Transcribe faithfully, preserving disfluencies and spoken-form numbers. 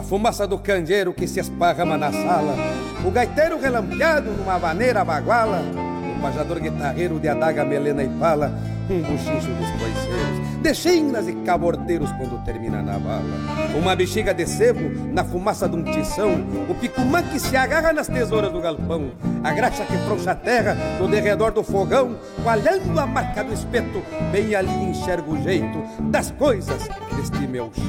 a fumaça do candeeiro que se esparrama na sala, o gaiteiro relampeado numa vaneira baguala, o pajador guitarreiro de adaga, melena e pala, um buchincho dos coiceiros, de chinas e cabordeiros quando termina na bala, uma bexiga de sebo na fumaça de um tição, o picumã que se agarra nas tesouras do galpão, a graxa que frouxa a terra no derredor do fogão, coalhando a marca do espeto, bem ali enxergo o jeito das coisas deste meu chão.